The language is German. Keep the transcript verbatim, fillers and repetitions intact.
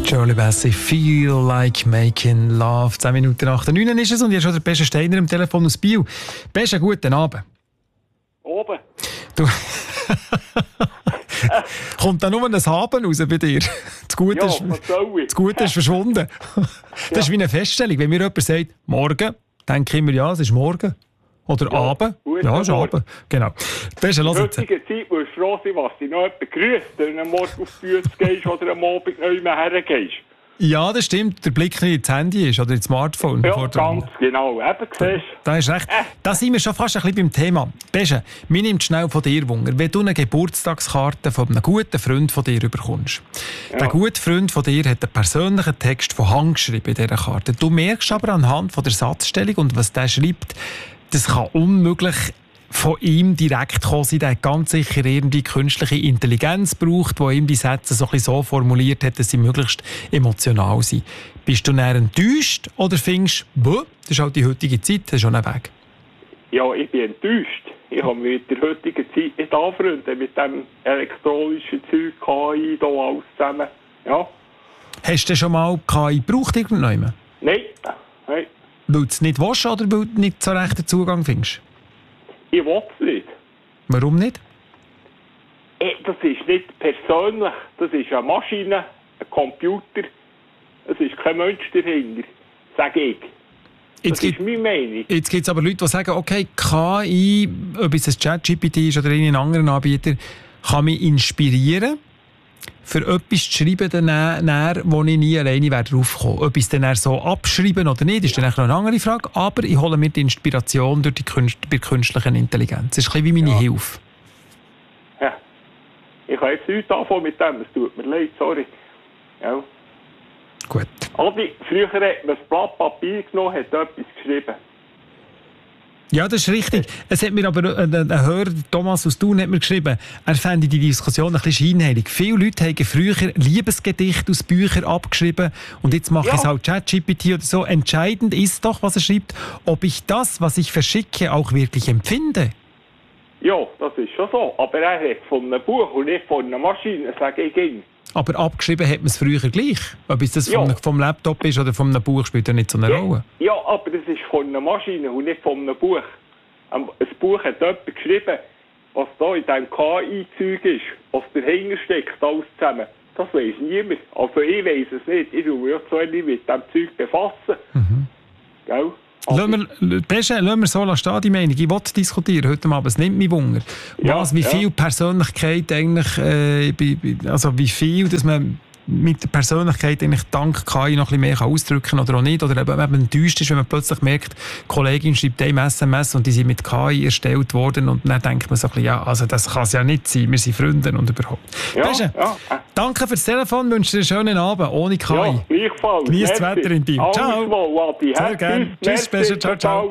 Shirley Bassey, «Feel like making love». zehn Minuten nach der neun ist es und hier ist schon der Pesche Steiner am Telefon aus Biel. Pesche, guten Abend. Oben. Du kommt da nur ein Haben raus bei dir? Das Gute, Ja, ist, was soll ich? das Gute ist verschwunden. Das Ja. ist wie eine Feststellung. Wenn mir jemand sagt, morgen, denke ich immer, ja, es ist morgen. Oder Ja, Abend. guten Ja, es ist Morgen. Abend. Genau. Pesche, In lass der jetzt. heutigen Zeit musst du froh sein, was dich noch jemand grüßt, wenn du am Morgen auf die Bühne gehst oder am Abend neu mehr hergehst. Ja, das stimmt. Der Blick nicht ins Handy ist oder ins Smartphone. Ja, bevor du- ganz genau. Eben, siehst Da hast recht. Da sind wir schon fast ein bisschen beim Thema. Pesche, mir nimmt schnell von dir Wunder, wenn du eine Geburtstagskarte von einem guten Freund von dir bekommst. Ja. Der gute Freund von dir hat einen persönlichen Text von Hand geschrieben in dieser Karte. Du merkst aber anhand von der Satzstellung und was der schreibt, das kann unmöglich von ihm direkt kommen sein. Der hat ganz sicher irgendwie künstliche Intelligenz gebraucht, die ihm die Sätze so, ein bisschen so formuliert hat, dass sie möglichst emotional sind. Bist du dann enttäuscht oder findest du, das ist halt die heutige Zeit, das ist schon ein Weg? Ja, ich bin enttäuscht. Ich habe mich mit der heutigen Zeit nicht anfreunden, mit dem elektronischen Zeug, K I, da alles zusammen. Ja. Hast du schon mal K I gebraucht irgendwann? Nein, nein, Weil du es nicht willst oder weil du nicht so recht den Zugang findest? ich will es nicht. Warum nicht? Eh, Das ist nicht persönlich, das ist eine Maschine, ein Computer. Es ist kein Mensch dahinter, sage ich. Das Jetzt ist gibt meine Meinung. Jetzt gibt es aber Leute, die sagen, okay, K I, ob es ein ChatGPT ist oder irgendein anderer Anbieter, kann mich inspirieren, für etwas zu schreiben, dann, dann, wo ich nie alleine draufkomme. Ob ich es dann eher so abschreiben oder nicht, ist dann noch eine andere Frage. Aber ich hole mir die Inspiration durch die Künst, bei der künstlichen Intelligenz. Das ist ein bisschen wie meine Ja. Hilfe. Ja. Ich kann jetzt nichts anfangen mit dem, es tut mir leid, sorry. Ja. Gut. Adi, früher hat man das Blatt Papier genommen, hat etwas geschrieben. Ja, das ist richtig. Es hat mir aber ein, ein Hörer, Thomas aus Thun, hat mir geschrieben, er fände die Diskussion ein bisschen scheinheilig. Viele Leute haben früher Liebesgedichte aus Büchern abgeschrieben und jetzt mache Ja. ich es halt ChatGPT oder so. Entscheidend ist doch, was er schreibt, ob ich das, was ich verschicke, auch wirklich empfinde. Ja, das ist schon so. Aber er hat von einem Buch und nicht von einer Maschine, sage ich ihm. Aber abgeschrieben hat man es früher gleich. Ob es das Ja. vom, vom Laptop ist oder vom Buch, spielt ja nicht so eine Rolle. Ja, aber das ist von einer Maschine und nicht von einem Buch. Ein ein Buch hat jemand geschrieben, was da in diesem K I-Zeug ist, was dahinter steckt, alles zusammen. Das weiss niemand. Also ich weiss es nicht. Ich will mich ja zwar nicht mit diesem Zeug befassen. Mhm. Gell? Also, Lassen wir, Pesche, lassen wir so stehen, die Meinung. Ich will diskutieren heute Abend, es nimmt mich Wunder. Ja, Was, wie ja. viel Persönlichkeit eigentlich, äh, bei, bei- also wie viel, dass man mit der Persönlichkeit eigentlich dank K I noch ein bisschen mehr kann ausdrücken kann oder auch nicht. Oder eben, wenn man enttäuscht ist, wenn man plötzlich merkt, die Kollegin schreibt einem S M S und die sind mit K I erstellt worden und dann denkt man so ein bisschen, ja, also das kann es ja nicht sein, wir sind Freunde und überhaupt. ja, Pesche, ja, äh, danke fürs Telefon, wünsche dir einen schönen Abend, ohne K I. ja, gleichfalls. Genieß das Merci. Wetter in Biel. Alles Ciao. wohl, Adi. Sehr Hä? gerne. Tschüss, Merci. Pesche, ciao, ciao.